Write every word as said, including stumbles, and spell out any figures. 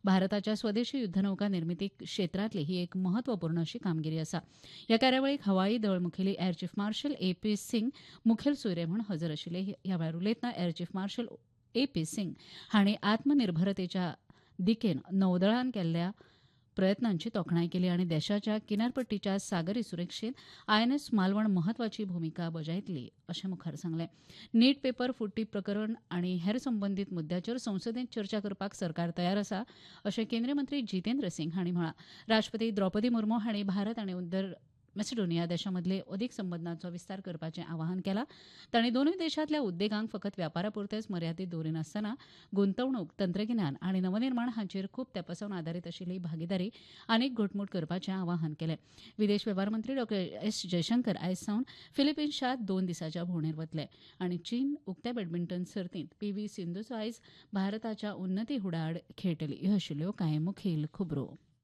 भारताच्या स्वदेशी युद्धनौका निर्मिती क्षेत्रातली ही एक म्हत्वपूर्ण अशी कामगिरी आसा. ह्या कार्यावळीक हवाई दळ मुखेली air chief marshal A P Singh मुखेल सोयरे म्हूण हजर आशिल्ले. ह्या वेळार उलयतना air chief marshal A P Singh हांणी आत्मनिर्भरतेच्या दिकेन नौदळान केल्ल्या प्रयत्नांची तोखणाय केली आनी देशाच्या किनारपट्टीच्या सागरी सुरक्षेत आयएनएस मालवण म्हत्वाची भुमिका बजयतली अशें मुखार सांगलें. नीट पेपर फुडटी प्रकरण आनी हेर संबंदीत मुद्द्याचेर संसदेत चर्चा करपाक सरकार तयार आसा अशें केंद्रीय मंत्री जितेंद्र सिंग हांणी म्हळां. राष्ट्रपती द्रौपदी मुर्मू हांणी भारत आनी उत्तर मॅसेडोनिया देशांमदले अदीक संबंदांचो विस्तार करपाचें आवाहन केलां. तांणी दोनूय देशांतल्या उद्देगांक फकत व्यापारापुरतेच मर्यादीत दवरिनासतना गुंतवणूक, तंत्रगिन्यान आनी नवनिर्माण हांचेर खूब तेंपासावन आदारीत आशिल्ली भागीदारी आनीक घटमूट करपाचें आवाहन केलें. विदेश वेव्हार मंत्री डॉ एस जयशंकर आयज सावन फिलिपिन्सांत दोन दिसांच्या भोंवडेर वतले आनी चीन उक्त्या बॅडमिंटन सर्तींत पी व्ही सिंधूचो आयज भारताच्या उन्नती हुडा आड खेळटली. ह्यो आशिल्ल्यो कांय मुखेल खबरो.